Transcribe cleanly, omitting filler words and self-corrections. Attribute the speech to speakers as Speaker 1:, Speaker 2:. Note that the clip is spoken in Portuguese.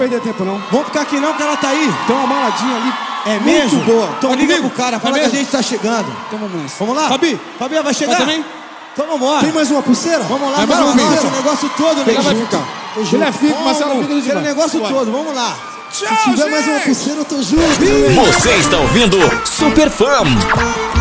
Speaker 1: perder tempo, não.
Speaker 2: Vamos ficar aqui não, que ela tá aí.
Speaker 1: Tem uma maladinha ali.
Speaker 2: É mesmo?
Speaker 1: Muito boa.
Speaker 2: Então liga pro cara, fala que a gente tá chegando.
Speaker 1: Então vamos nessa.
Speaker 2: Vamos lá?
Speaker 1: Fabi,
Speaker 2: Fabi, vai chegar?
Speaker 1: vai também?
Speaker 2: Então vambora.
Speaker 3: Tem mais uma pulseira?
Speaker 2: Vamos lá,
Speaker 1: Vai mais
Speaker 2: vamos
Speaker 1: uma
Speaker 2: lá.
Speaker 1: pulseira.
Speaker 2: Esse negócio todo,
Speaker 1: Ele vai
Speaker 2: né?
Speaker 1: ficar. Ele é fico, Marcelo fica de
Speaker 2: Aquele
Speaker 1: demais.
Speaker 2: negócio todo, vamos lá.
Speaker 3: Se tiver mais uma pulseira, eu tô junto.
Speaker 4: Você está ouvindo Super Fã.